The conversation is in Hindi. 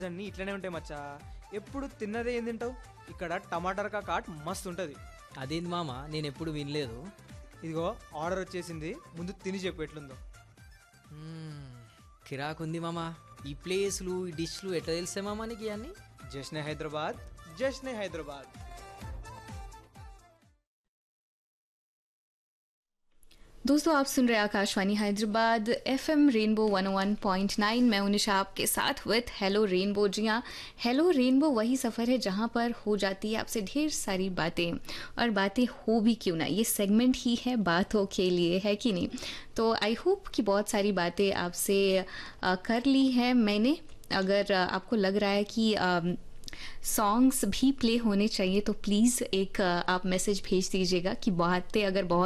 అన్నీ ఇట్లనే ఉంటాయి మచ్చా. ఎప్పుడు తిన్నదే ఏం తింటావు? ఇక్కడ టమాటర్ కాట్ మస్తు ఉంటుంది. అదేంది మామ, నేను ఎప్పుడు వినలేదు. ఇదిగో ఆర్డర్ వచ్చేసింది, ముందు తిని చెప్పు ఎట్లుందో. మ్మ్, కిరాకుంది మామ. ఈ ప్లేస్లు ఈ డిష్లు ఎట్లా తెలిసే మామ నీకు ఇవన్నీ? జశ్నే హైదరాబాద్, జశ్నే హైదరాబాద్. दोस्तों आप सुन रहे हैं आकाशवाणी हैदराबाद एफएम रेनबो 101.9। मैं हूं निशा आपके साथ विथ हेलो रेनबो। जी हाँ, हेलो रेनबो वही सफ़र है जहां पर हो जाती है आपसे ढेर सारी बातें, और बातें हो भी क्यों ना, ये सेगमेंट ही है बातों के लिए, है कि नहीं? तो आई होप कि बहुत सारी बातें आपसे कर ली है मैंने। अगर आपको लग रहा है कि सॉन्ग्स भी प्ले होने चाहिए तो प्लीज़ एक आप मैसेज भेज दीजिएगा कि बातें अगर बहुत